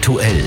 aktuell.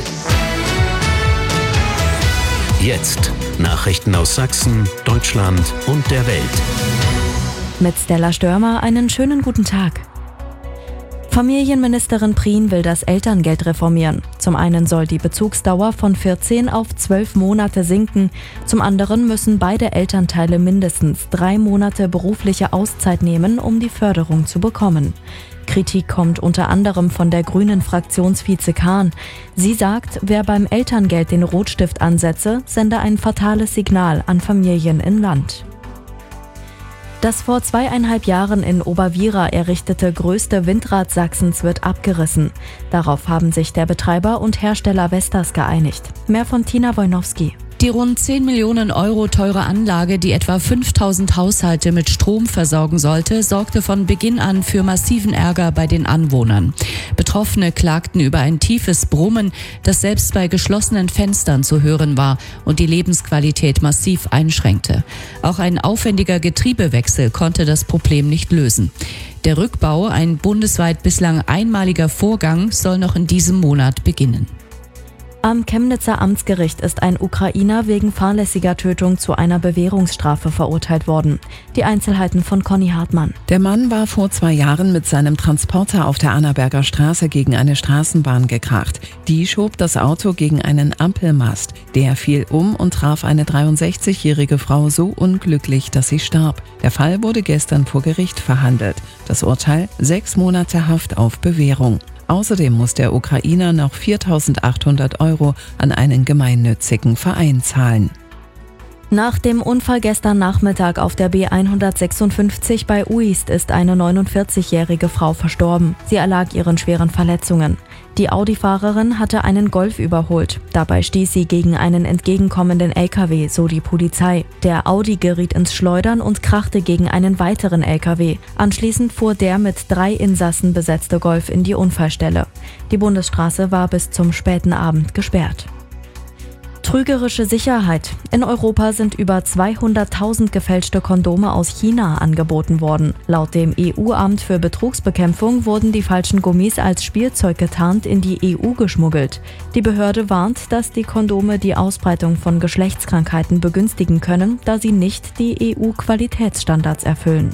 Jetzt Nachrichten aus Sachsen, Deutschland und der Welt. Mit Stella Störmer einen schönen guten Tag. Familienministerin Prien will das Elterngeld reformieren. Zum einen soll die Bezugsdauer von 14 auf 12 Monate sinken. Zum anderen müssen beide Elternteile mindestens 3 Monate berufliche Auszeit nehmen, um die Förderung zu bekommen. Kritik kommt unter anderem von der grünen Fraktionsvize Kahn. Sie sagt, wer beim Elterngeld den Rotstift ansetze, sende ein fatales Signal an Familien im Land. Das vor 2,5 Jahren in Oberwiera errichtete größte Windrad Sachsens wird abgerissen. Darauf haben sich der Betreiber und Hersteller Vestas geeinigt. Mehr von Tina Wojnowski. Die rund 10 Millionen Euro teure Anlage, die etwa 5000 Haushalte mit Strom versorgen sollte, sorgte von Beginn an für massiven Ärger bei den Anwohnern. Betroffene klagten über ein tiefes Brummen, das selbst bei geschlossenen Fenstern zu hören war und die Lebensqualität massiv einschränkte. Auch ein aufwendiger Getriebewechsel konnte das Problem nicht lösen. Der Rückbau, ein bundesweit bislang einmaliger Vorgang, soll noch in diesem Monat beginnen. Am Chemnitzer Amtsgericht ist ein Ukrainer wegen fahrlässiger Tötung zu einer Bewährungsstrafe verurteilt worden. Die Einzelheiten von Conny Hartmann. Der Mann war vor 2 Jahren mit seinem Transporter auf der Annaberger Straße gegen eine Straßenbahn gekracht. Die schob das Auto gegen einen Ampelmast. Der fiel um und traf eine 63-jährige Frau so unglücklich, dass sie starb. Der Fall wurde gestern vor Gericht verhandelt. Das Urteil: 6 Monate Haft auf Bewährung. Außerdem muss der Ukrainer noch 4.800 € an einen gemeinnützigen Verein zahlen. Nach dem Unfall gestern Nachmittag auf der B156 bei Uist ist eine 49-jährige Frau verstorben. Sie erlag ihren schweren Verletzungen. Die Audi-Fahrerin hatte einen Golf überholt. Dabei stieß sie gegen einen entgegenkommenden LKW, so die Polizei. Der Audi geriet ins Schleudern und krachte gegen einen weiteren LKW. Anschließend fuhr der mit 3 Insassen besetzte Golf in die Unfallstelle. Die Bundesstraße war bis zum späten Abend gesperrt. Trügerische Sicherheit. In Europa sind über 200.000 gefälschte Kondome aus China angeboten worden. Laut dem EU-Amt für Betrugsbekämpfung wurden die falschen Gummis als Spielzeug getarnt in die EU geschmuggelt. Die Behörde warnt, dass die Kondome die Ausbreitung von Geschlechtskrankheiten begünstigen können, da sie nicht die EU-Qualitätsstandards erfüllen.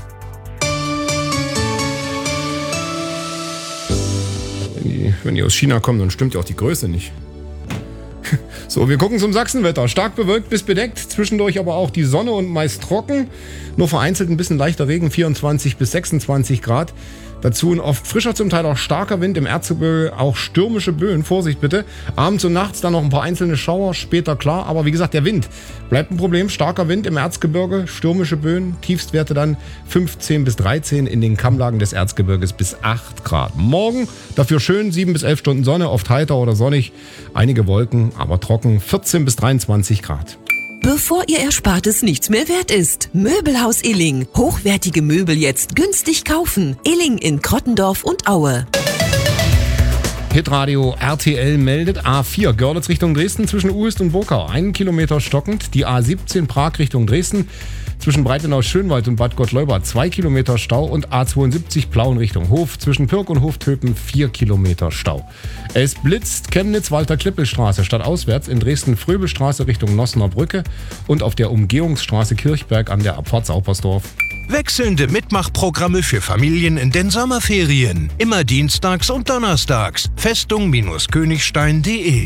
Wenn die aus China kommen, dann stimmt ja auch die Größe nicht. So, wir gucken zum Sachsenwetter. Stark bewölkt bis bedeckt, zwischendurch aber auch die Sonne und meist trocken. Nur vereinzelt ein bisschen leichter Regen, 24 bis 26 Grad. Dazu ein oft frischer, zum Teil auch starker Wind im Erzgebirge, auch stürmische Böen, Vorsicht bitte. Abends und nachts dann noch ein paar einzelne Schauer, später klar, aber wie gesagt, der Wind bleibt ein Problem. Starker Wind im Erzgebirge, stürmische Böen, Tiefstwerte dann 15 bis 13, in den Kammlagen des Erzgebirges bis 8 Grad. Morgen dafür schön 7 bis 11 Stunden Sonne, oft heiter oder sonnig, einige Wolken, aber trocken, 14 bis 23 Grad. Bevor Ihr Erspartes nichts mehr wert ist. Möbelhaus Illing. Hochwertige Möbel jetzt günstig kaufen. Illing in Krottendorf und Aue. Hitradio RTL meldet A4 Görlitz Richtung Dresden zwischen Uist und Bokau. 1 Kilometer stockend. Die A17 Prag Richtung Dresden zwischen Breitenau-Schönwald und Bad Gottleuba 2 Kilometer Stau und A72 Plauen Richtung Hof zwischen Pirk und Hoftöpen 4 Kilometer Stau. Es blitzt Chemnitz-Walter-Klippel-Straße stadtauswärts in Dresden-Fröbelstraße Richtung Nossener Brücke und auf der Umgehungsstraße Kirchberg an der Abfahrt Saupersdorf. Wechselnde Mitmachprogramme für Familien in den Sommerferien. Immer dienstags und donnerstags. Festung-Königstein.de.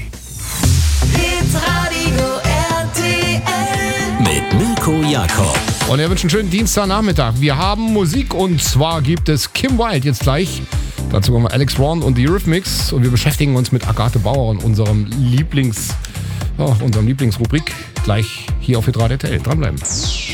Mit Mirko Jakob. Und er wünscht einen schönen Dienstagnachmittag. Wir haben Musik und zwar gibt es Kim Wilde jetzt gleich. Dazu kommen wir Alex Ron und die Eurythmics und wir beschäftigen uns mit Agathe Bauer und unserem Lieblingsrubrik gleich hier auf Hitradio RTL. Dranbleiben.